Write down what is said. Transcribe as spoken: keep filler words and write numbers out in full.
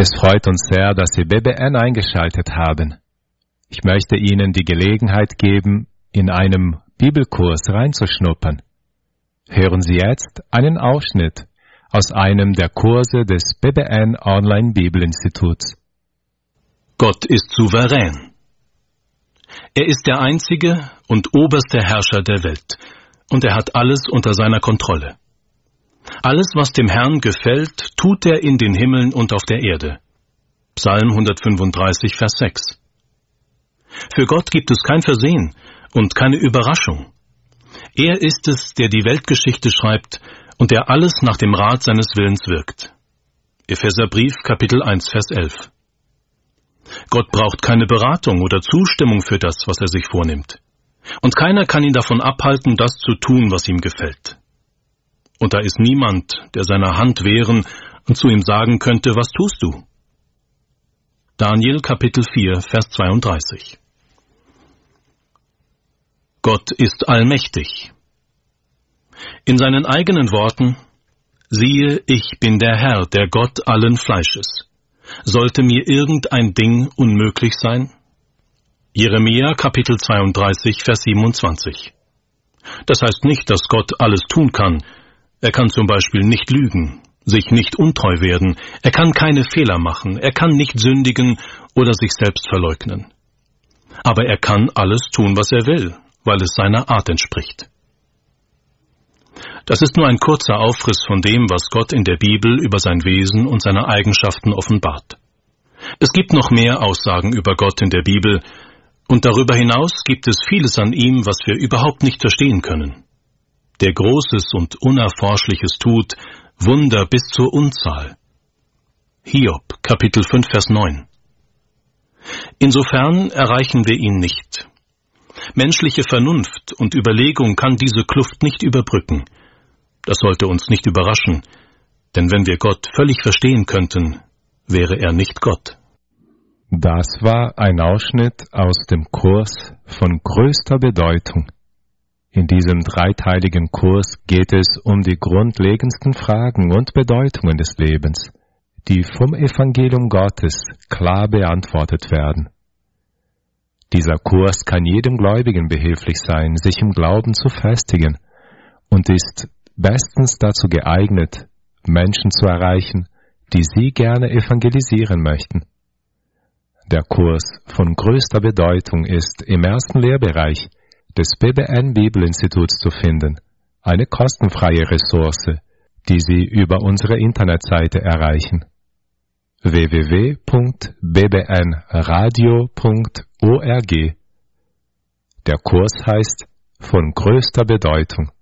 Es freut uns sehr, dass Sie B B N eingeschaltet haben. Ich möchte Ihnen die Gelegenheit geben, in einem Bibelkurs reinzuschnuppern. Hören Sie jetzt einen Ausschnitt aus einem der Kurse des B B N Online Bibelinstituts. Gott ist souverän. Er ist der einzige und oberste Herrscher der Welt, und er hat alles unter seiner Kontrolle. Alles, was dem Herrn gefällt, tut er in den Himmeln und auf der Erde. Psalm hundertfünfunddreißig, Vers sechs. Für Gott gibt es kein Versehen und keine Überraschung. Er ist es, der die Weltgeschichte schreibt und der alles nach dem Rat seines Willens wirkt. Epheserbrief, Kapitel eins, Vers elf. Gott braucht keine Beratung oder Zustimmung für das, was er sich vornimmt. Und keiner kann ihn davon abhalten, das zu tun, was ihm gefällt. Und da ist niemand, der seiner Hand wehren und zu ihm sagen könnte, was tust du? Daniel, Kapitel vier, Vers zweiunddreißig. Gott ist allmächtig. In seinen eigenen Worten: Siehe, ich bin der Herr, der Gott allen Fleisches. Sollte mir irgendein Ding unmöglich sein? Jeremia, Kapitel zweiunddreißig, Vers siebenundzwanzig. Das heißt nicht, dass Gott alles tun kann. Er kann zum Beispiel nicht lügen, sich nicht untreu werden, er kann keine Fehler machen, er kann nicht sündigen oder sich selbst verleugnen. Aber er kann alles tun, was er will, weil es seiner Art entspricht. Das ist nur ein kurzer Aufriss von dem, was Gott in der Bibel über sein Wesen und seine Eigenschaften offenbart. Es gibt noch mehr Aussagen über Gott in der Bibel, und darüber hinaus gibt es vieles an ihm, was wir überhaupt nicht verstehen können. Der Großes und Unerforschliches tut, Wunder bis zur Unzahl. Hiob, Kapitel fünf, Vers neun. Insofern erreichen wir ihn nicht. Menschliche Vernunft und Überlegung kann diese Kluft nicht überbrücken. Das sollte uns nicht überraschen, denn wenn wir Gott völlig verstehen könnten, wäre er nicht Gott. Das war ein Ausschnitt aus dem Kurs von größter Bedeutung. In diesem dreiteiligen Kurs geht es um die grundlegendsten Fragen und Bedeutungen des Lebens, die vom Evangelium Gottes klar beantwortet werden. Dieser Kurs kann jedem Gläubigen behilflich sein, sich im Glauben zu festigen, und ist bestens dazu geeignet, Menschen zu erreichen, die Sie gerne evangelisieren möchten. Der Kurs von größter Bedeutung ist im ersten Lehrbereich des B B N Bibelinstituts zu finden, eine kostenfreie Ressource, die Sie über unsere Internetseite erreichen. w w w punkt b b n radio punkt org. Der Kurs heißt von größter Bedeutung.